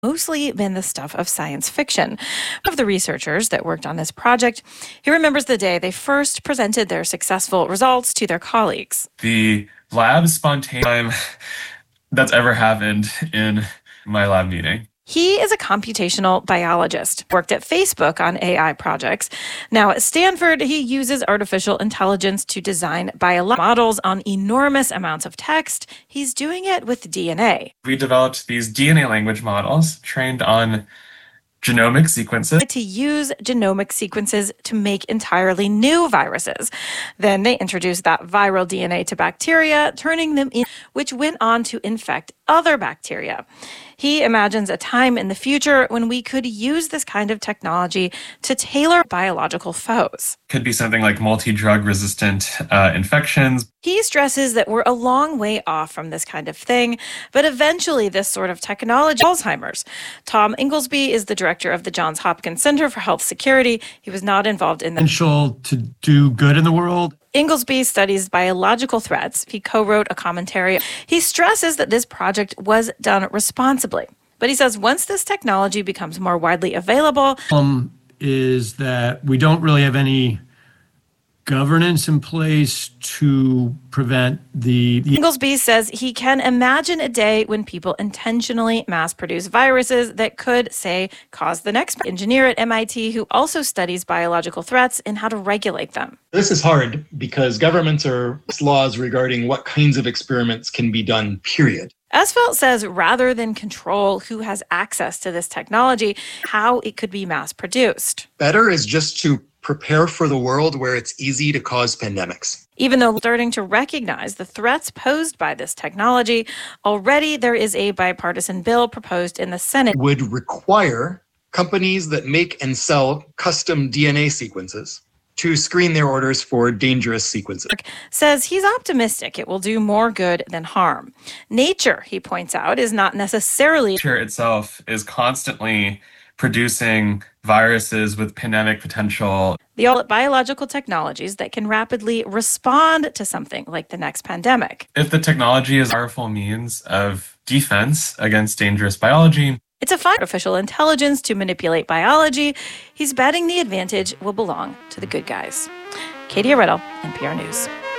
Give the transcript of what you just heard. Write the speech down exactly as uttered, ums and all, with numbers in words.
mostly been the stuff of science fiction. One of the researchers that worked on this project, he remembers the day they first presented their successful results to their colleagues. The lab spontaneous time that's ever happened in my lab meeting. He is a computational biologist, worked at Facebook on A I projects. Now at Stanford, he uses artificial intelligence to design biological models on enormous amounts of text. He's doing it with D N A. We developed these D N A language models trained on genomic sequences. To use genomic sequences to make entirely new viruses. Then they introduced that viral D N A to bacteria, turning them in, which went on to infect other bacteria. He imagines a time in the future when we could use this kind of technology to tailor biological foes. Could be something like multi-drug resistant uh, infections. He stresses that we're a long way off from this kind of thing, but eventually this sort of technology, Alzheimer's. Tom Inglesby is the director of the Johns Hopkins Center for Health Security. He was not involved in the potential to do good in the world. Inglesby studies biological threats. He co-wrote a commentary. He stresses that this project was done responsibly. But he says once this technology becomes more widely available, um, is that we don't really have any governance in place to prevent the, the... Inglesby says he can imagine a day when people intentionally mass produce viruses that could, say, cause the next engineer at M I T who also studies biological threats and how to regulate them. This is hard because governments are laws regarding what kinds of experiments can be done, period. Esfelt says rather than control who has access to this technology, how it could be mass produced. Better is just to prepare for the world where it's easy to cause pandemics. Even though starting to recognize the threats posed by this technology, already there is a bipartisan bill proposed in the Senate. Would require companies that make and sell custom D N A sequences to screen their orders for dangerous sequences. Says he's optimistic it will do more good than harm. Nature, he points out, is not necessarily... Nature itself is constantly producing viruses with pandemic potential. The biological technologies that can rapidly respond to something like the next pandemic. If the technology is a powerful means of defense against dangerous biology, it's a fine artificial intelligence to manipulate biology. He's betting the advantage will belong to the good guys. Katie Riddle, N P R News.